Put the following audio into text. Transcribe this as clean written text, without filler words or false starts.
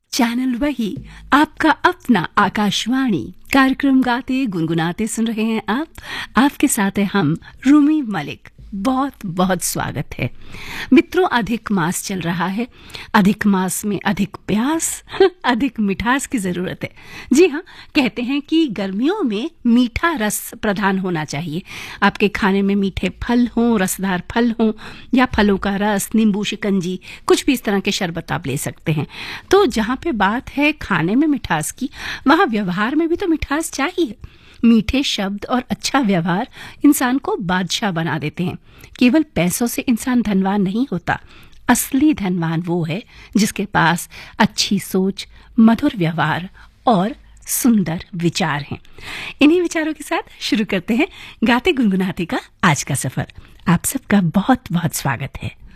Channel वही, आपका अपना आकाशवाणी। कार्यक्रम गाते गुनगुनाते सुन रहे हैं आपके साथ है हम रूमी मलिक। बहुत बहुत स्वागत है मित्रों। अधिक मास चल रहा है। अधिक मास में अधिक प्यास अधिक मिठास की जरूरत है। जी हाँ, कहते हैं कि गर्मियों में मीठा रस प्रधान होना चाहिए। आपके खाने में मीठे फल हों, रसदार फल हों, या फलों का रस, नींबू, शिकंजी, कुछ भी इस तरह के शरबत आप ले सकते हैं। तो जहाँ पे बात है खाने में मिठास की, वहाँ व्यवहार में भी तो मिठास चाहिए। मीठे शब्द और अच्छा व्यवहार इंसान को बादशाह बना देते हैं। केवल पैसों से इंसान धनवान नहीं होता। असली धनवान वो है जिसके पास अच्छी सोच, मधुर व्यवहार और सुंदर विचार हैं। इन्हीं विचारों के साथ शुरू करते हैं गाते गुनगुनाते का आज का सफर। आप सबका बहुत बहुत स्वागत है।